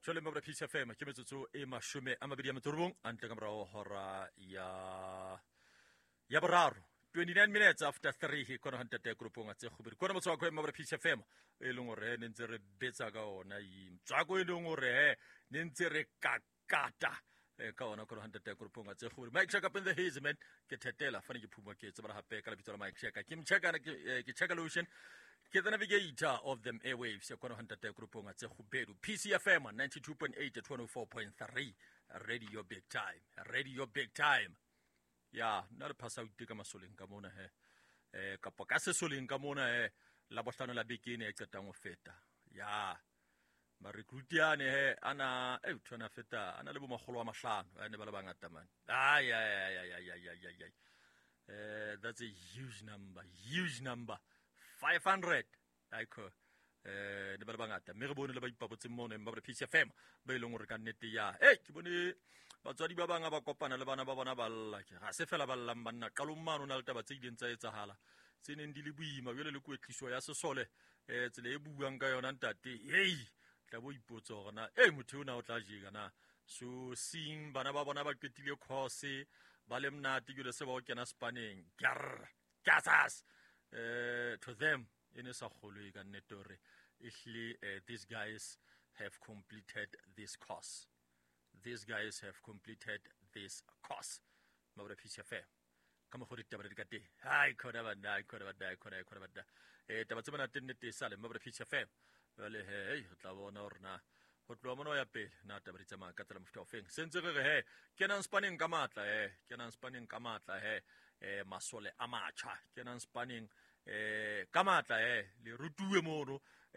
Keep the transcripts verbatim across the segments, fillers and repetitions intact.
Jole mabra P C F M ke metsotso e mashome a mabedi a metso antle ka morao hora ya ya boraro twenty-nine minutes after three he kona hantata grupong a tse khubiri kona motso wa go mabra P C F M e leng gore ne ntse re betsa ka ona i mtswako e leng gore ne ntse re kakata ka ona kona hantata grupong a tse khubiri Mike check up in the haze man ke thetela fane ke phumwa ke tsebara hape ka lebitso la Mike check ke mcheka ke check lotion ke the navigator of them airwaves ya kona hantata grupong a tse khubedu P C F M ninety-two point eight at one oh four point three radio big time radio big time ya na re phasa uti ka masoleng ka mona he eh ka ka se soleng ka mona he la bohlano la bekene e qetang go feta ya ma recruitiane he ana e thona feta ana le bo magolo wa mahlano ane ba le bangata man ay ay ay ay ay ay ay eh that's a huge number huge number five hundred like eh ne ba le bangata me re bone le ba ipapotse mona ba re P C F M ba ileng gore ka nnete ya eh ke bone batswadi ba banga ba kopana le bana ba bona ba lla ke ga se fela ba llang banna qalomano na le taba tse dileng tsa etsahala tseneng di le buima bjele le kwetliso ya sesole eh tsele e buang ka yona ntate hey tla bo ipotsa gona eh motho ona o tla jega na so sing bana ba bona ba ketile course ba le mnati ke le se ba o kena spaneng gar kasas uh, to them in a sakholo ka netore ihle uh, these guys have completed this course these guys have completed this course mabra P C F M kama go ditaba di ka te hai khona ba nai khona ba dai khona khona ba da eh taba tsena tennete sale mabra P C F M le he ho tla bona rena go tloa mona ya pele na taba di tsama ka tsela mofuta ofeng sentse re re he kenan spanning ka matla he kenan spanning ka matla he eh masole a matjha kenan spanning eh ka matla he le rutuwe mono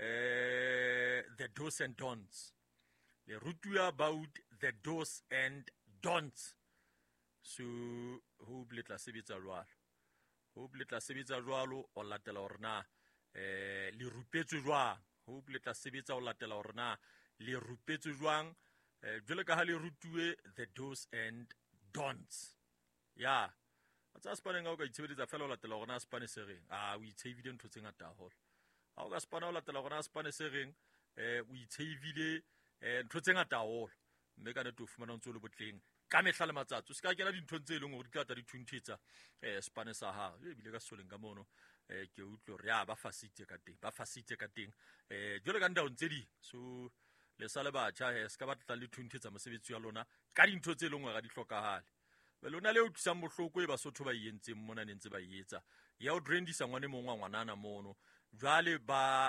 eh the do's and don'ts le rutuwe about the do's and don'ts so ho bletla sebetsa jwalo ho bletla sebetsa jwalo o latela hore na eh le rupetswe jwang ho bletla sebetsa o latela hore na le rupetswe jwang eh jwale ka ha le rutuwe the do's and don'ts ya tsa spaneng ga o ka itshebetsa fela o latela hore na spane se reng ah o itshebile ntho tse ngata haholo ha o ka spana o latela hore na spane se reng eh o itshebile eh ntho tse ngata haholo mme ka ne to fumana ntse le botleng ka mehla le matsatso se ka kena dintho tse leng gore di ka tla di thunthetsa eh spane sa ha e bile ka soleng ka mono eh ke utlo re ya ba fasitse ka teng ba fasitse ka teng eh jole ka ndao ntse di so le sale ba tja he se ka batla le thunthetsa mosebetsi ya lona ka dintho tse leng gore ga di hlokahale be lona le o tsang bohloko e ba sotho ba yentseng mona nentse ba yetsa ya o drendisa ngwane mongwa ngwanana mono jwale ba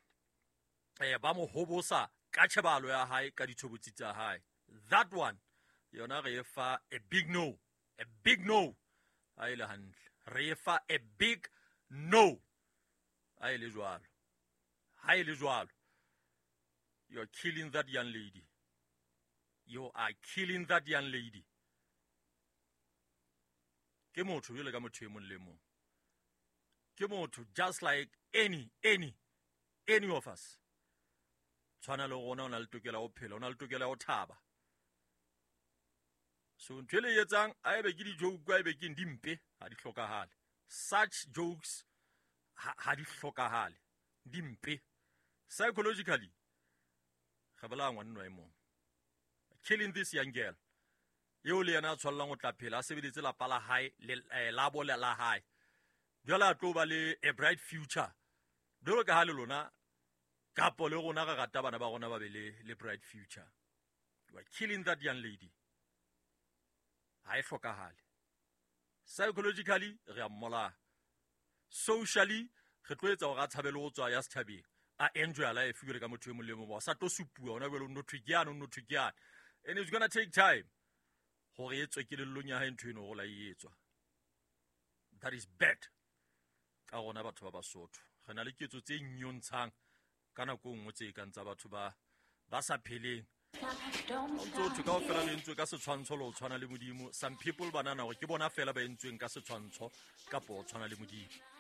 eh ba mo hobosa ka tshebalo ya hae ka ditshobotsi tsa hae that one yona re fa a big no a big no a ile hantle re fa a big no a ile jwalo ha ile jwalo you are killing that young lady you are killing that young lady ke motho yele ka motho e mong le mong ke motho just like any any any of us tshwana le gona ona le tokela go phela ona le tokela go thaba so ntwele yetsang a ebe ke di joke a ebe ke ndimpe ha di hlokahale such jokes ha di hlokahale dimpe psychologically khabala ngwanno e mong killing this young girl yo le yana tshwallang o tla phela a sebeditse la pala hae le la bola la hae jwala tlo ba le a bright future do ka ha le lona ka pole gona ga gata bana ba gona ba be le le bright future you are killing that young lady ha e hlokahale psychologically re a mmola socially re tloetsa go ga tshabelo go tswa ya sethabeng a enjoy life figure ka motho e molemo ba sa to supua ona belo no thwikiana no thwikiana and it's going to take time gore etswe ke le lonya ha ntho eno go la etswa that is bad ka gona batho ba basotho gana le ketso tse nyontshang kana go ngwe tse ka ntsa batho ba ba sa pheleng ntso ka fela le ntse ka se tshwantsho lo tshwana le modimo some people banana go ke bona fela ba entsweng ka se tshwantsho ka po tshwana le modimo